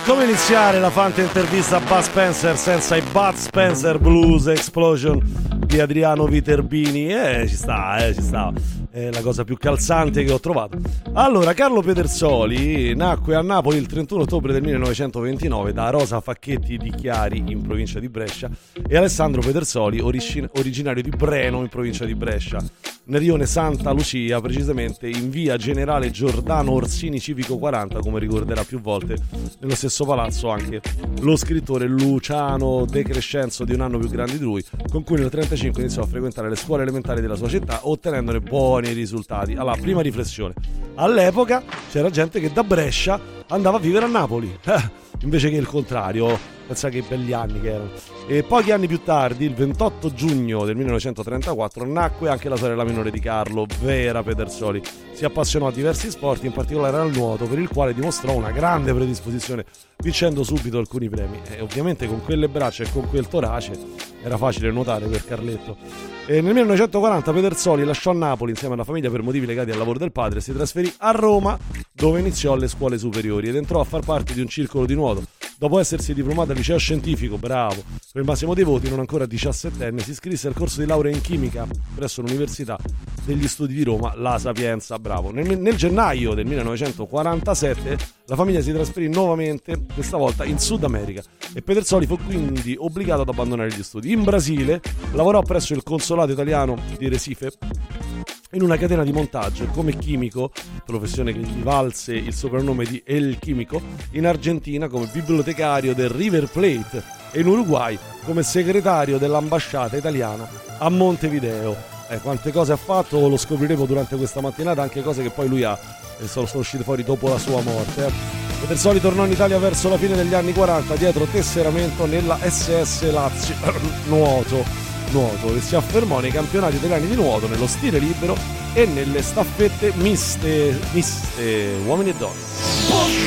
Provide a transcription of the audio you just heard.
come iniziare la fante intervista a Bud Spencer senza i Bud Spencer Blues Explosion di Adriano Viterbini? Ci sta. È la cosa più calzante che ho trovato. Allora, Carlo Pedersoli nacque a Napoli il 31 ottobre del 1929 da Rosa Facchetti di Chiari in provincia di Brescia e Alessandro Pedersoli, originario di Breno in provincia di Brescia, nel rione Santa Lucia, precisamente in via Generale Giordano Orsini Civico 40, come ricorderà più volte nello stesso palazzo anche lo scrittore Luciano De Crescenzo, di un anno più grande di lui, con cui nel 1935 iniziò a frequentare le scuole elementari della sua città, ottenendone buoni risultati. Allora, prima riflessione: all'epoca c'era gente che da Brescia andava a vivere a Napoli invece che il contrario. Pensa che belli anni che erano. E pochi anni più tardi, il 28 giugno del 1934, nacque anche la sorella minore di Carlo, Vera Pedersoli. Si appassionò a diversi sport, in particolare al nuoto, per il quale dimostrò una grande predisposizione, vincendo subito alcuni premi. E ovviamente con quelle braccia e con quel torace era facile nuotare per Carletto. E nel 1940 Pedersoli lasciò Napoli insieme alla famiglia per motivi legati al lavoro del padre e si trasferì a Roma, dove iniziò le scuole superiori ed entrò a far parte di un circolo di nuoto. Dopo essersi diplomato al liceo scientifico, bravo, con il massimo dei voti, non ancora 17enne, si iscrisse al corso di laurea in chimica presso l'Università degli Studi di Roma, La Sapienza, bravo. Nel gennaio del 1947 la famiglia si trasferì nuovamente, questa volta in Sud America, e Pedersoli fu quindi obbligato ad abbandonare gli studi. In Brasile lavorò presso il consolato italiano di Recife in una catena di montaggio come chimico, professione che gli valse il soprannome di El Chimico, in Argentina come bibliotecario del River Plate e in Uruguay come segretario dell'ambasciata italiana a Montevideo. Quante cose ha fatto lo scopriremo durante questa mattinata, anche cose che poi lui ha sono uscite fuori dopo la sua morte. Pedersoli tornò in Italia verso la fine degli anni 40 dietro tesseramento nella SS Lazio nuoto, e si affermò nei campionati italiani di nuoto nello stile libero e nelle staffette miste uomini e donne.